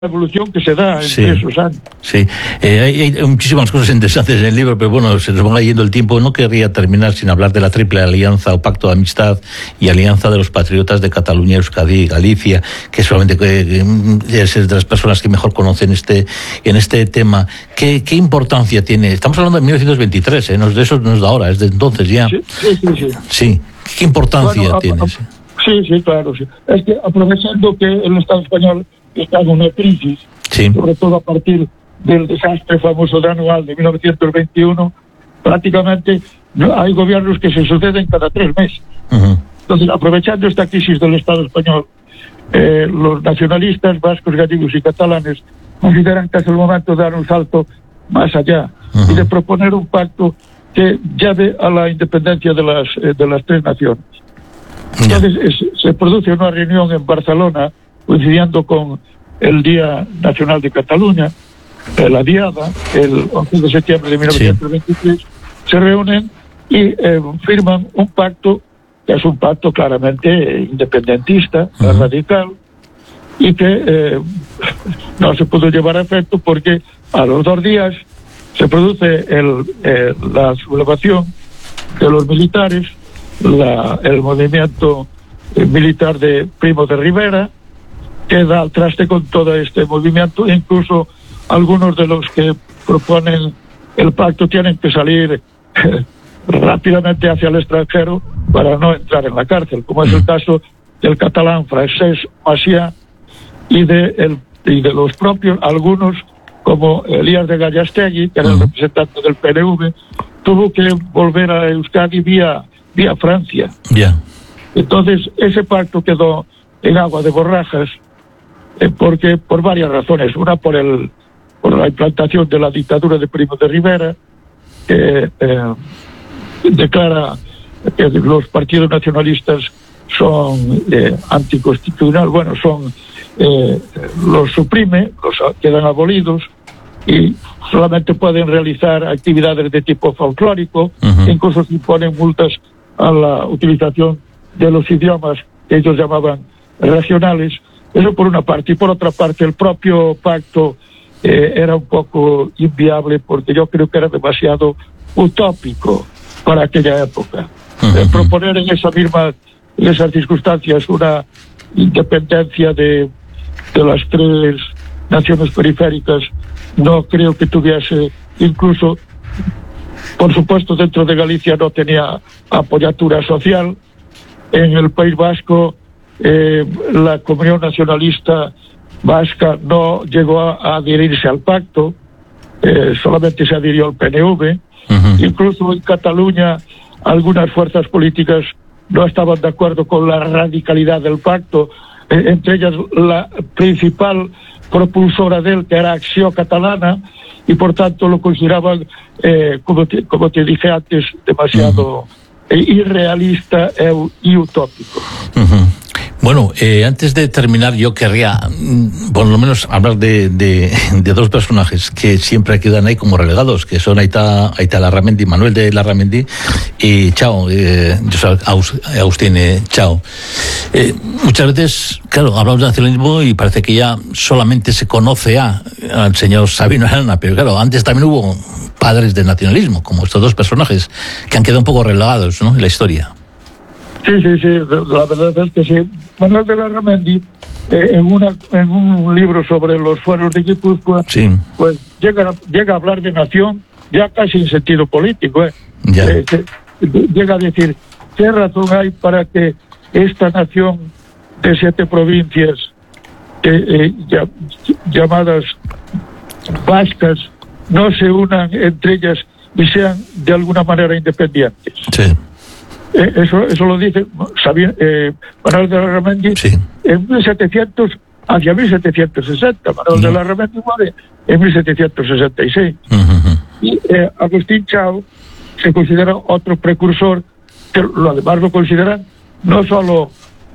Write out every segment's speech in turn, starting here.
evolución que se da entre sí, esos años. Sí, hay muchísimas cosas interesantes en el libro, pero bueno, se nos va yendo el tiempo. No querría terminar sin hablar de la triple alianza o pacto de amistad y alianza de los patriotas de Cataluña, Euskadi y Galicia, que solamente es de las personas que mejor conocen en este tema. ¿Qué importancia tiene? Estamos hablando de 1923, no es de eso, no es de ahora, es de entonces ya. Sí. ¿Qué importancia tiene? Sí, claro, sí. Es que aprovechando que el Estado español está en una crisis, sí, sobre todo a partir del desastre famoso de Anual de 1921, prácticamente hay gobiernos que se suceden cada 3 meses. Uh-huh. Entonces, aprovechando esta crisis del Estado español, los nacionalistas vascos, gallegos y catalanes consideran que es el momento de dar un salto más allá, uh-huh, y de proponer un pacto que lleve a la independencia de las 3 naciones. Entonces se produce una reunión en Barcelona coincidiendo con el Día Nacional de Cataluña, la Diada, el 11 de septiembre de 1923, sí, se reúnen y firman un pacto que es un pacto claramente independentista, uh-huh, radical, y que no se pudo llevar a efecto porque a los 2 días se produce la sublevación de los militares, el movimiento militar de Primo de Rivera, que da al traste con todo este movimiento. Incluso algunos de los que proponen el pacto tienen que salir rápidamente hacia el extranjero para no entrar en la cárcel, como es el caso del catalán Francesc Macià y de los propios, algunos como Elías de Gallastegui, que era el representante del PNV, tuvo que volver a Euskadi vía Francia. Yeah. Entonces, ese pacto quedó en agua de borrajas porque por varias razones. Una, por la implantación de la dictadura de Primo de Rivera, que declara que los partidos nacionalistas son anticonstitucionales, los suprime, quedan abolidos y solamente pueden realizar actividades de tipo folclórico, uh-huh, incluso se imponen multas a la utilización de los idiomas que ellos llamaban regionales. Eso por una parte. Y por otra parte, el propio pacto era un poco inviable porque yo creo que era demasiado utópico para aquella época. Uh-huh. Proponer en esas circunstancias una independencia de las 3 naciones periféricas no creo que tuviese, incluso, por supuesto, dentro de Galicia no tenía apoyatura social. En el País Vasco, la Comunión Nacionalista Vasca no llegó a adherirse al pacto, solamente se adhirió al PNV. Uh-huh. Incluso en Cataluña, algunas fuerzas políticas no estaban de acuerdo con la radicalidad del pacto, entre ellas la principal propulsora de él, que era Acció Catalana, y por tanto lo consideraban, como te dije antes, demasiado irrealista y utópico. Uh-huh. Bueno, antes de terminar, yo querría, por lo menos, hablar de 2 personajes que siempre quedan ahí como relegados, que son Aita Larramendi, Manuel de Larramendi y Chao, Agustín Chao. Muchas veces, claro, hablamos de nacionalismo y parece que ya solamente se conoce al señor Sabino Arana, pero claro, antes también hubo padres del nacionalismo, como estos 2 personajes, que han quedado un poco relegados, ¿no?, en la historia. Sí, la verdad es que sí. Manuel de Larramendi, en un libro sobre los fueros de Guipúzcoa, sí, pues llega a hablar de nación ya casi en sentido político. Llega a decir, ¿qué razón hay para que esta nación de 7 provincias llamadas vascas no se unan entre ellas y sean de alguna manera independientes? Sí. Eso lo dice Manuel de Larramendi, sí, en 1700 hacia 1760. Manuel de Larramendi muere en 1766. Uh-huh. Y Agustín Chao se considera otro precursor, que además lo consideran no solo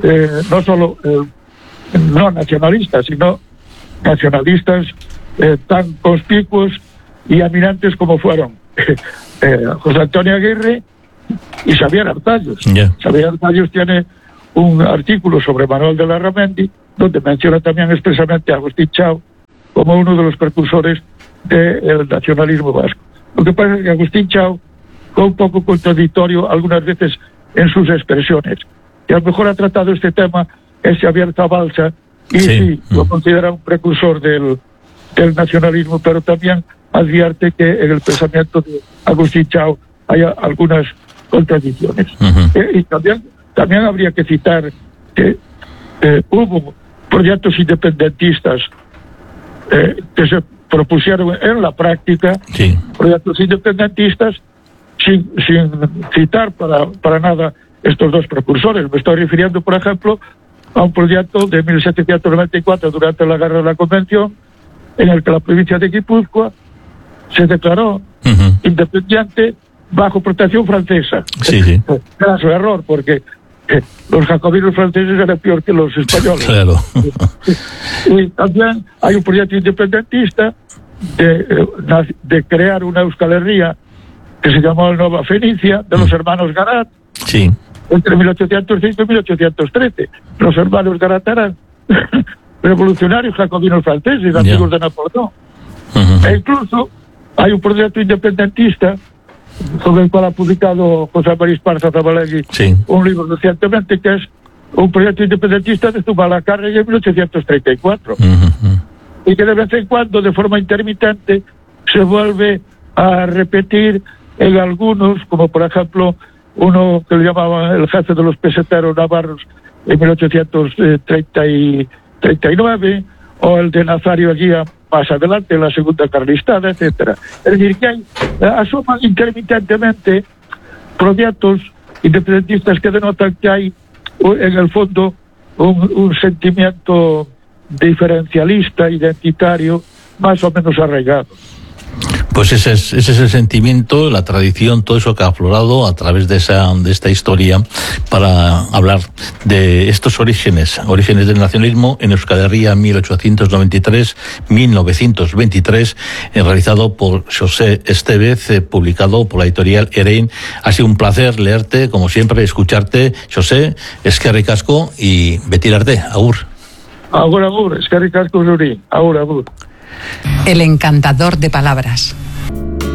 no nacionalistas, sino nacionalistas tan conspicuos y eminentes como fueron José Antonio Aguirre y Xavier Arzallos. Yeah. Xavier Arzallos tiene un artículo sobre Manuel de Larramendi donde menciona también expresamente a Agustín Chao como uno de los precursores del nacionalismo vasco. Lo que pasa es que Agustín Chao fue un poco contradictorio algunas veces en sus expresiones, que a lo mejor ha tratado este tema ese Abierta Balsa, y sí, lo considera un precursor del nacionalismo, pero también advierte que en el pensamiento de Agustín Chao hay algunas contradicciones. Y también habría que citar que hubo proyectos independentistas que se propusieron en la práctica, proyectos independentistas sin citar para nada estos dos precursores. Me estoy refiriendo, por ejemplo, a un proyecto de 1794 durante la Guerra de la Convención, en el que la provincia de Guipúzcoa se declaró independiente bajo protección francesa. Era su error, porque los jacobinos franceses eran peor que los españoles. Claro. Y también hay un proyecto independentista de crear una Euskal Herria que se llamó Nueva Fenicia, de los hermanos Garat, entre 1805 y 1813. Los hermanos Garat eran revolucionarios jacobinos franceses, amigos de Napoleón. E incluso hay un proyecto independentista sobre el cual ha publicado José María Esparza Zabalegui un libro recientemente, que es un proyecto independentista de Zumalacárregui en 1834. Y que de vez en cuando, de forma intermitente, se vuelve a repetir en algunos, como por ejemplo uno que le llamaban el jefe de los peseteros navarros en 1839, o el de Nazario Eguía más adelante, en la Segunda Carlistada, etcétera. Es decir, que asoman intermitentemente proyectos independentistas que denotan que hay en el fondo un sentimiento diferencialista, identitario, más o menos arraigado. Pues ese es el sentimiento, la tradición, todo eso que ha aflorado a través de esta historia para hablar de estos orígenes del nacionalismo en Euskal Herria 1893-1923, realizado por José Estevez, publicado por la editorial Erein. Ha sido un placer leerte, como siempre, escucharte, José. Eskerrik asko y betir arte. Agur. Agur, eskerrik asko zuri. Agur. El encantador de palabras.